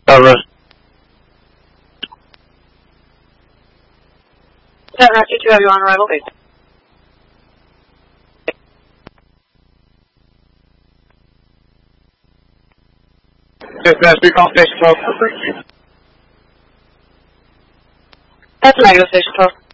Over. 792, have you on arrival base? Dispatch, recall station 12. That's negative, station 12.